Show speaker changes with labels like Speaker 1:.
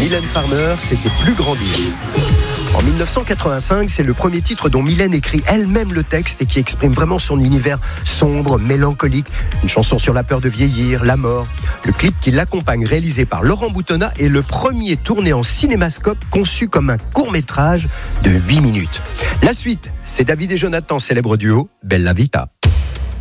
Speaker 1: Mylène Farmer, c'était Plus grandir. En 1985, c'est le premier titre dont Mylène écrit elle-même le texte et qui exprime vraiment son univers sombre, mélancolique. Une chanson sur la peur de vieillir, la mort. Le clip qui l'accompagne, réalisé par Laurent Boutonnat, est le premier tourné en cinémascope conçu comme un court-métrage de 8 minutes. La suite, c'est David et Jonathan, célèbre duo Bella Vita.